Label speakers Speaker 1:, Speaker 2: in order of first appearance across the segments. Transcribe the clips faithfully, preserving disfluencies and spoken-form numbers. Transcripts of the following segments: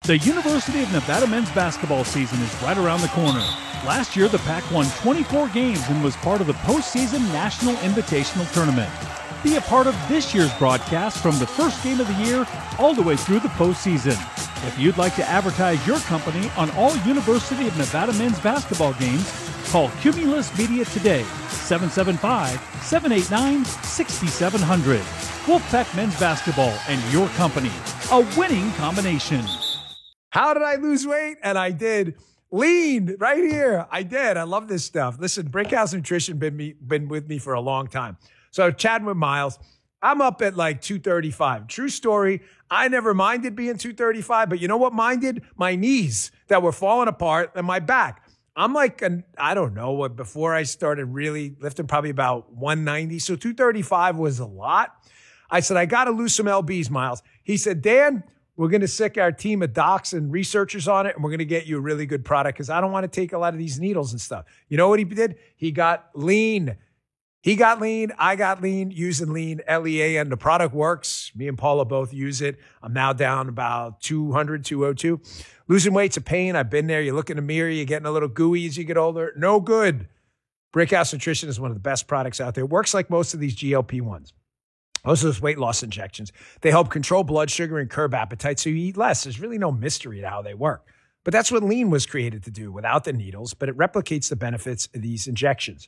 Speaker 1: The University of Nevada men's basketball season is right around the corner. Last year, the Pac won twenty-four games and was part of the postseason National Invitational Tournament. Be a part of this year's broadcast from the first game of the year all the way through the postseason. If you'd like to advertise your company on all University of Nevada men's basketball games, call Cumulus Media today, seven seven five, seven eight nine, six seven zero zero. Wolfpack Men's Basketball and your company, a winning combination.
Speaker 2: How did I lose weight? And I did. Lean right here. I did. I love this stuff. Listen, Brickhouse Nutrition been me, been with me for a long time. So chatting with Miles, I'm up at like two thirty-five. True story. I never minded being two thirty-five, but you know what minded? My knees that were falling apart and my back. I'm like, an, I don't know, what before I started really lifting, probably about one ninety. So two thirty-five was a lot. I said, I got to lose some L Bs, Miles. He said, Dan, we're going to sick our team of docs and researchers on it, and we're going to get you a really good product because I don't want to take a lot of these needles and stuff. You know what he did? He got lean. He got lean. I got lean using lean, L E A N. The product works. Me and Paula both use it. I'm now down about two hundred, two oh two. Losing weight's a pain. I've been there. You look in the mirror, you're getting a little gooey as you get older. No good. Brickhouse Nutrition is one of the best products out there. It works like most of these G L P ones. Most of those weight loss injections. They help control blood sugar and curb appetite so you eat less. There's really no mystery to how they work. But that's what lean was created to do without the needles, but it replicates the benefits of these injections.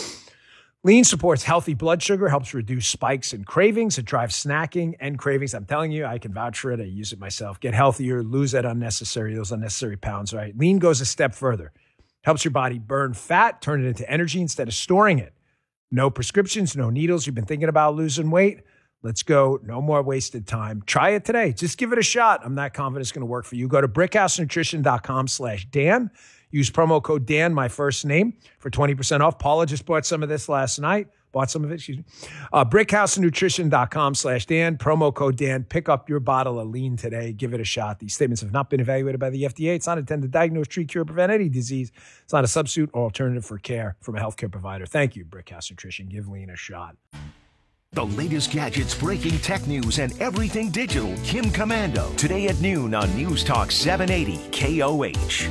Speaker 2: Lean supports healthy blood sugar, helps reduce spikes and cravings. It drives snacking and cravings. I'm telling you, I can vouch for it. I use it myself. Get healthier, lose that unnecessary, those unnecessary pounds, right? Lean goes a step further. Helps your body burn fat, turn it into energy instead of storing it. No prescriptions, no needles. You've been thinking about losing weight? Let's go. No more wasted time. Try it today. Just give it a shot. I'm not confident it's going to work for you. Go to brickhousenutrition.com slash Dan. Use promo code Dan, my first name, for twenty percent off. Paula just bought some of this last night. Bought some of it, excuse me. Uh, brickhousenutrition.com slash Dan. Promo code Dan. Pick up your bottle of lean today. Give it a shot. These statements have not been evaluated by the F D A. It's not intended to diagnose, treat, cure, or prevent any disease. It's not a substitute or alternative for care from a healthcare provider. Thank you, Brickhouse Nutrition. Give lean a shot.
Speaker 3: The latest gadgets, breaking tech news, and everything digital. Kim Commando. Today at noon on News Talk seven eighty K O H.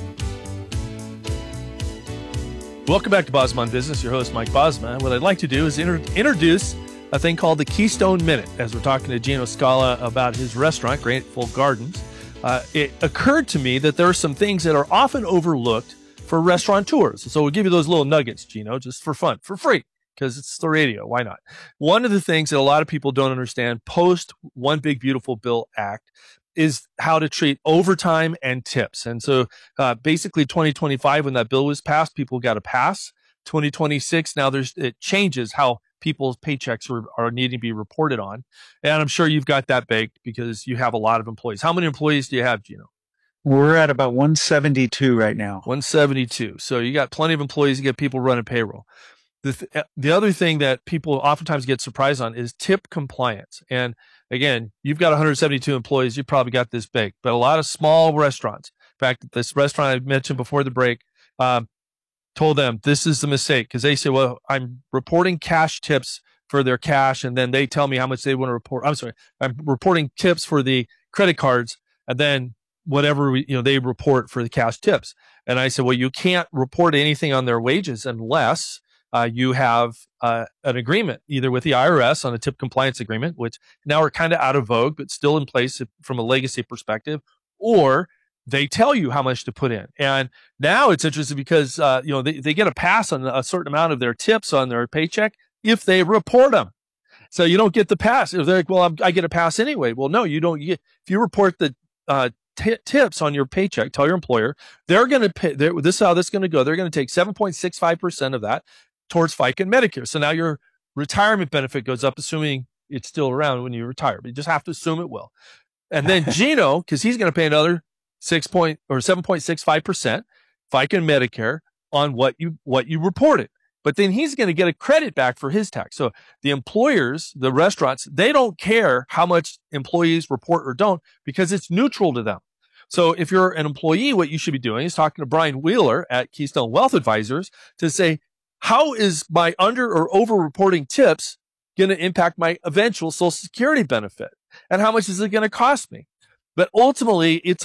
Speaker 4: Welcome back to Bosma on Business. Your host, Mike Bosma. What I'd like to do is inter- introduce a thing called the Keystone Minute. As we're talking to Gino Scala about his restaurant, Grateful Gardens, uh, it occurred to me that there are some things that are often overlooked for restaurateurs. So we'll give you those little nuggets, Gino, just for fun, for free, because it's the radio. Why not? One of the things that a lot of people don't understand post One Big Beautiful Bill Act is how to treat overtime and tips. And so uh, basically twenty twenty-five, when that bill was passed, people got a pass. twenty twenty-six, now there's it changes how people's paychecks are, are needing to be reported on. And I'm sure you've got that baked because you have a lot of employees. How many employees do you have, Gino?
Speaker 5: We're at about one seventy-two right now.
Speaker 4: one seventy-two. So you got plenty of employees to get people running payroll. The, th- the other thing that people oftentimes get surprised on is tip compliance. And again, you've got one hundred seventy-two employees. You probably got this baked, but a lot of small restaurants. In fact, this restaurant I mentioned before the break um, told them this is the mistake because they say, well, I'm reporting cash tips for their cash. And then they tell me how much they want to report. I'm sorry. I'm reporting tips for the credit cards. And then whatever, we, you know, they report for the cash tips. And I said, well, you can't report anything on their wages unless Uh, you have uh, an agreement either with the I R S on a tip compliance agreement, which now are kind of out of vogue, but still in place from a legacy perspective, or they tell you how much to put in. And now it's interesting because, uh, you know, they, they get a pass on a certain amount of their tips on their paycheck if they report them. So you don't get the pass. If they're like, well, I'm, I get a pass anyway. Well, no, you don't. You get, if you report the uh, t- tips on your paycheck, tell your employer, they're going to pay, this is how this is going to go. They're going to take seven point six five percent of that towards FICA and Medicare. So now your retirement benefit goes up, assuming it's still around when you retire, but you just have to assume it will. And then Gino, because he's going to pay another six point or seven point six five percent FICA and Medicare on what you what you reported. But then he's going to get a credit back for his tax. So the employers, the restaurants, they don't care how much employees report or don't because it's neutral to them. So if you're an employee, what you should be doing is talking to Brian Wheeler at Keystone Wealth Advisors to say, how is my under or over reporting tips going to impact my eventual Social Security benefit? And how much is it going to cost me? But ultimately, it's